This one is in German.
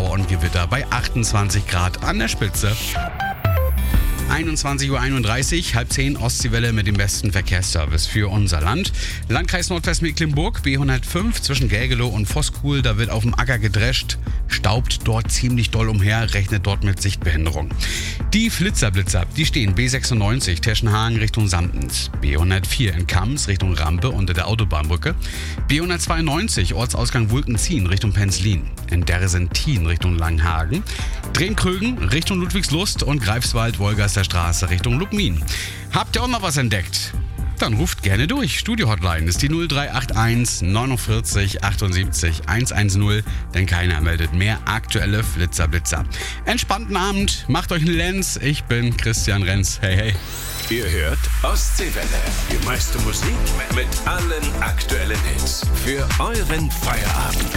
Schauer und Gewitter bei 28 Grad an der Spitze. 21.31 Uhr, 9:30 Ostseewelle mit dem besten Verkehrsservice für unser Land. Landkreis Nordwestmecklenburg, B105 zwischen Gelgelow und Voskuhl, da wird auf dem Acker gedrescht, staubt dort ziemlich doll umher, rechnet dort mit Sichtbehinderung. Die Flitzer-Blitzer, die stehen B96 Teschenhagen Richtung Samtens, B104 in Kams Richtung Rampe unter der Autobahnbrücke, B192 Ortsausgang Wulkenzien Richtung Penzlin, in Dersentin Richtung Langhagen, Drehmkrögen Richtung Ludwigslust und Greifswald-Wolgaster Straße Richtung Lubmin. Habt ihr auch noch was entdeckt? Dann ruft gerne durch. Studio-Hotline ist die 0381 49 78 110, denn keiner meldet mehr aktuelle Flitzer-Blitzer. Entspannten Abend, macht euch einen Lenz. Ich bin Christian Renz. Hey, hey. Ihr hört Ostseewelle. Die meiste Musik mit allen aktuellen Hits. Für euren Feierabend.